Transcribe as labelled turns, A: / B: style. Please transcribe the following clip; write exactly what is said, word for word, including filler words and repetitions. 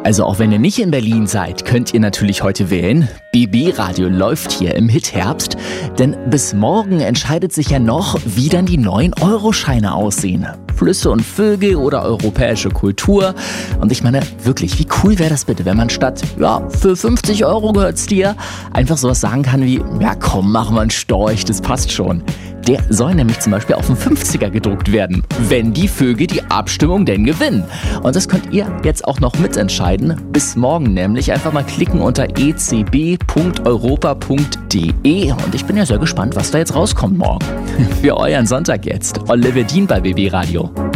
A: Also auch wenn ihr nicht in Berlin seid, könnt ihr natürlich heute wählen. B B-Radio läuft hier im Hitherbst, denn bis morgen entscheidet sich ja noch, wie dann die neuen Euroscheine aussehen. Flüsse und Vögel oder europäische Kultur. Und ich meine, wirklich, wie cool wäre das bitte, wenn man statt, ja, für fünfzig Euro gehört's dir, einfach sowas sagen kann wie, ja komm, mach mal einen Storch, das passt schon. Der soll nämlich zum Beispiel auf den fünfziger gedruckt werden, wenn die Vögel die Abstimmung denn gewinnen. Und das könnt ihr jetzt auch noch mitentscheiden. Bis morgen nämlich. Einfach mal klicken unter e c b punkt europa punkt d e. Und ich bin ja sehr gespannt, was da jetzt rauskommt morgen. Für euren Sonntag jetzt. Oliver Dien bei B B Radio.